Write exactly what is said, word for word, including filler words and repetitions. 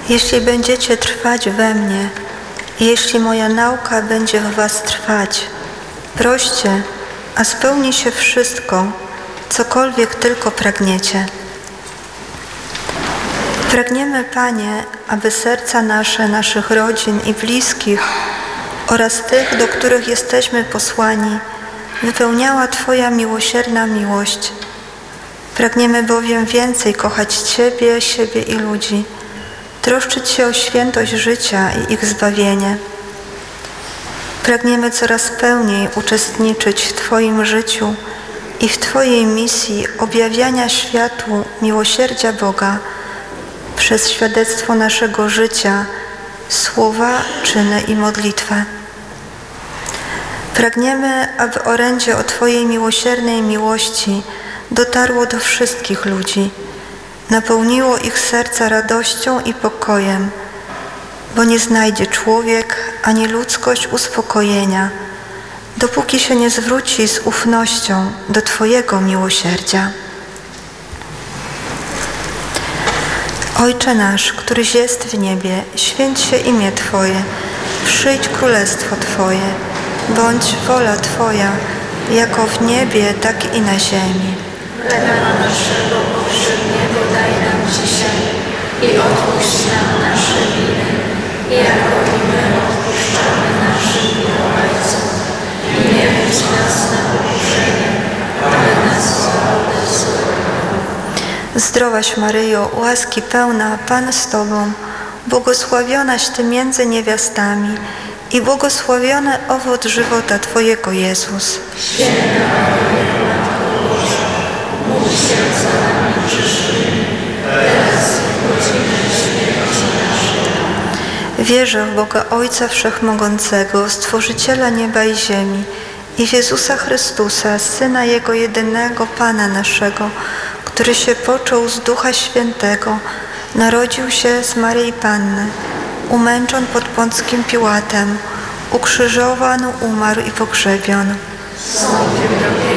Jeśli będziecie trwać we mnie, jeśli moja nauka będzie w was trwać, proście, a spełni się wszystko, cokolwiek tylko pragniecie. Pragniemy, Panie, aby serca nasze, naszych rodzin i bliskich oraz tych, do których jesteśmy posłani, wypełniała Twoja miłosierna miłość. Pragniemy bowiem więcej kochać Ciebie, siebie i ludzi, troszczyć się o świętość życia i ich zbawienie. Pragniemy coraz pełniej uczestniczyć w Twoim życiu i w Twojej misji objawiania światu miłosierdzia Boga przez świadectwo naszego życia, słowa, czyny i modlitwę. Pragniemy, aby orędzie o Twojej miłosiernej miłości dotarło do wszystkich ludzi, napełniło ich serca radością i pokojem, bo nie znajdzie człowiek ani ludzkość uspokojenia, dopóki się nie zwróci z ufnością do Twojego miłosierdzia. Ojcze nasz, któryś jest w niebie, święć się imię Twoje, przyjdź królestwo Twoje, bądź wola Twoja, jako w niebie, tak i na ziemi. Chleba naszego powszedniego daj nam dzisiaj i odpuść nam nasze winy, jako i my odpuszczamy naszym winowajcom. I nie wódź nas na pokuszenie, ale nas zbaw od złego. Zdrowaś Maryjo, łaski pełna, Pan z Tobą, błogosławionaś Ty między niewiastami i błogosławiony owoc żywota Twojego, Jezus. Święta Maryjo, Matko Boża, módl się za nami grzesznymi, teraz i w godzinę śmierci naszej. Wierzę w Boga Ojca Wszechmogącego, Stworzyciela nieba i ziemi, i w Jezusa Chrystusa, Syna Jego jedynego, Pana naszego, który się począł z Ducha Świętego, narodził się z Maryi Panny, umęczon pod Pąckim Piłatem, ukrzyżowano, umarł i pogrzebion. Wstąpił do